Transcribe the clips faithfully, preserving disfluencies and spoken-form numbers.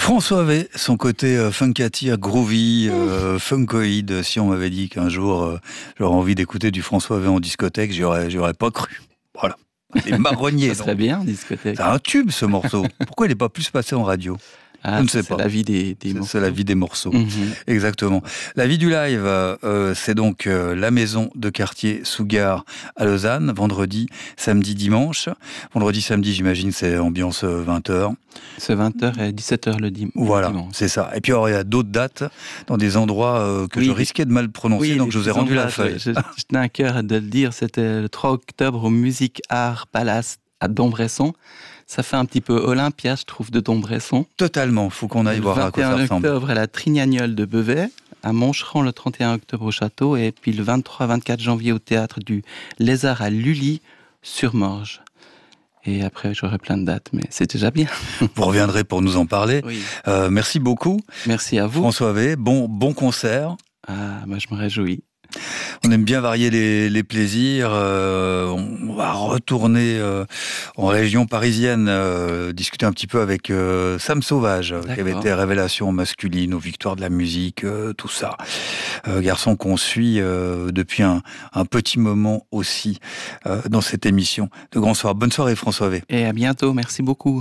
François V, son côté euh, funkatir, groovy, euh, funkoïde. Si on m'avait dit qu'un jour euh, j'aurais envie d'écouter du François V en discothèque, j'y aurais, j'y aurais pas cru. Voilà. Les marronniers. Ça serait bien en discothèque. C'est un tube ce morceau. Pourquoi il n'est pas plus passé en radio? Ah, Je ne ça, sais c'est pas. la vie des, des c'est, morceaux. c'est la vie des morceaux. Mm-hmm. Exactement. La vie du live, euh, c'est donc euh, la maison de quartier sous gare à Lausanne, vendredi, samedi, dimanche. Vendredi, samedi, j'imagine, c'est ambiance vingt heures. C'est vingt heures et dix-sept heures le dim- Voilà, dimanche. c'est ça. Et puis alors, il y a d'autres dates dans des endroits euh, que Oui, je risquais de mal prononcer, oui, donc je vous ai rendu la feuille. Je, je, je tenais à cœur de le dire, c'était le trois octobre au Music Art Palace à Dombresson. Ça fait un petit peu Olympia, je trouve, de Dombresson. Totalement, faut qu'on aille voir à quoi ça Le vingt et un ressemble. octobre à la Trignagnole de Bevet, à Moncheran le trente et un octobre au Château, et puis le vingt-trois vingt-quatre janvier au théâtre du Lézard à Lully sur Morges. Et après, j'aurai plein de dates, mais c'est déjà bien. Vous reviendrez pour nous en parler. Oui. Euh, merci beaucoup. Merci à vous. François V, bon, bon concert. Ah, bah, je me réjouis. On aime bien varier les, les plaisirs. Euh, on va retourner euh, en région parisienne, euh, discuter un petit peu avec euh, Sam Sauvage, D'accord. qui avait été révélation masculine aux victoires de la musique, euh, tout ça. Euh, garçon qu'on suit euh, depuis un, un petit moment aussi euh, dans cette émission de Grand Soir. Bonne soirée François V. Et à bientôt, merci beaucoup.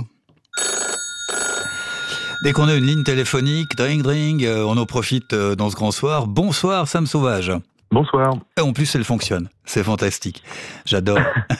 Dès qu'on a une ligne téléphonique, dring dring, euh, on en profite euh, dans ce Grand Soir. Bonsoir Sam Sauvage. Bonsoir. Et en plus, elle fonctionne. C'est fantastique. J'adore.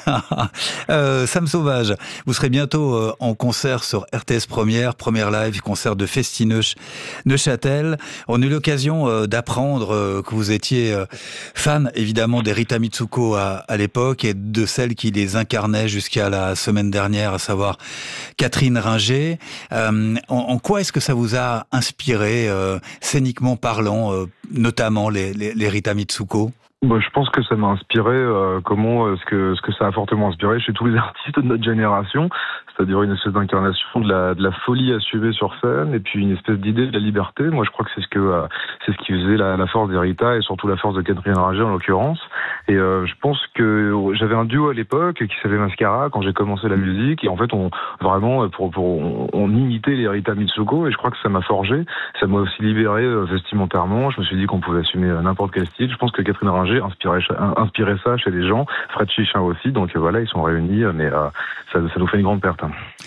euh, Sam Sauvage, vous serez bientôt euh, en concert sur R T S Première, Première Live, concert de Festineuch Neuchâtel. On a eu l'occasion euh, d'apprendre euh, que vous étiez euh, fan, évidemment, des Rita Mitsuko à, à l'époque et de celle qui les incarnait jusqu'à la semaine dernière, à savoir Catherine Ringer. Euh, en, en quoi est-ce que ça vous a inspiré, euh, scéniquement parlant, euh, notamment les, les, les Rita Mitsuko? Bah, je pense que ça m'a inspiré, euh, comment, euh, ce que, ce que ça a fortement inspiré chez tous les artistes de notre génération, c'est-à-dire une espèce d'incarnation de la, de la folie assumée sur scène, et puis une espèce d'idée de la liberté. Moi, je crois que c'est ce que, euh, c'est ce qui faisait la, la force d'Erita, et surtout la force de Catherine Ringer en l'occurrence. Et euh, je pense que j'avais un duo à l'époque qui s'appelait Mascara quand j'ai commencé la musique, et en fait, on vraiment, pour, pour, on, on imitait les Rita Mitsuko, et je crois que ça m'a forgé, ça m'a aussi libéré euh, vestimentairement. Je me suis dit qu'on pouvait assumer n'importe quel style. Je pense que Catherine Ringer inspirait, inspirait ça chez les gens, Fred Chichin aussi, donc voilà, ils sont réunis, mais euh, ça, ça nous fait une grande perte.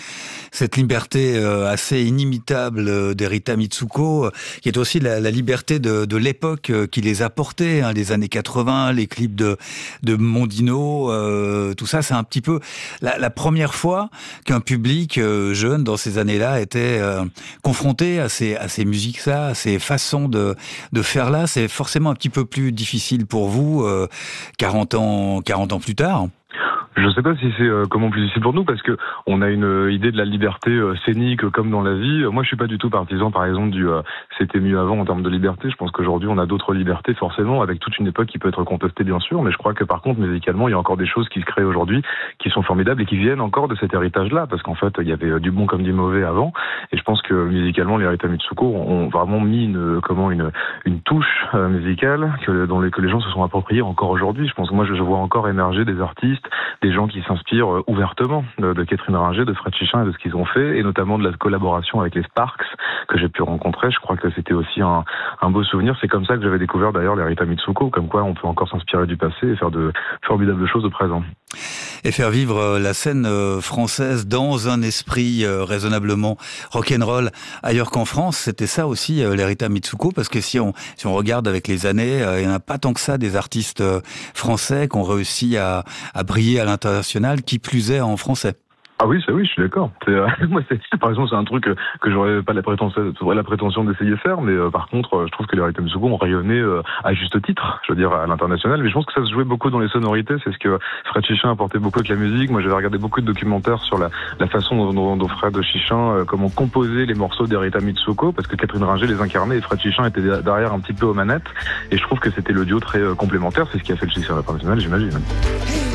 Cette liberté euh, assez inimitable euh, des Rita Mitsuko, euh, qui est aussi la, la liberté de, de l'époque euh, qui les a portés, hein, les années quatre-vingts, les clips de, de Mondino, euh, tout ça, c'est un petit peu la, la première fois qu'un public euh, jeune dans ces années-là était euh, confronté à ces, à ces musiques-là, à ces façons de, de faire là. C'est forcément un petit peu plus difficile pour vous, euh, quarante ans, quarante ans plus tard. Je sais pas si c'est euh, comment plus difficile pour nous, parce que on a une euh, idée de la liberté euh, scénique euh, comme dans la vie. Moi, je suis pas du tout partisan, par exemple, du euh, c'était mieux avant en termes de liberté. Je pense qu'aujourd'hui, on a d'autres libertés forcément, avec toute une époque qui peut être contestée, bien sûr. Mais je crois que par contre, musicalement, il y a encore des choses qui se créent aujourd'hui, qui sont formidables et qui viennent encore de cet héritage-là, parce qu'en fait, il y avait euh, du bon comme du mauvais avant. Et je pense que musicalement, les Rita Mitsuko ont vraiment mis une comment une une touche euh, musicale que dans les que les gens se sont appropriés encore aujourd'hui. Je pense que moi, je, je vois encore émerger des artistes, des gens qui s'inspirent ouvertement de, de Catherine Ringer, de Fred Chichin et de ce qu'ils ont fait, et notamment de la collaboration avec les Sparks que j'ai pu rencontrer. Je crois que c'était aussi un, un beau souvenir. C'est comme ça que j'avais découvert d'ailleurs les Rita Mitsuko, comme quoi on peut encore s'inspirer du passé et faire de formidables choses au présent. Et faire vivre la scène française dans un esprit raisonnablement rock'n'roll ailleurs qu'en France, c'était ça aussi les Rita Mitsuko, parce que si on, si on regarde avec les années, il n'y en a pas tant que ça des artistes français qui ont réussi à, à briller à l'international, qui plus est en français. Ah oui, ça oui, je suis d'accord. C'est, euh, moi, c'est, par exemple, c'est un truc que, que j'aurais pas la prétention, la prétention d'essayer de faire, mais euh, par contre, euh, je trouve que les Rita Mitsuko ont rayonné euh, à juste titre, je veux dire, à l'international. Mais je pense que ça se jouait beaucoup dans les sonorités. C'est ce que Fred Chichin apportait beaucoup avec la musique. Moi, j'avais regardé beaucoup de documentaires sur la, la façon dont, dont, dont Fred Chichin, euh, comment composer les morceaux des Rita Mitsuko, parce que Catherine Ringer les incarnait et Fred Chichin était derrière un petit peu aux manettes. Et je trouve que c'était le duo très euh, complémentaire. C'est ce qui a fait le succès international, j'imagine.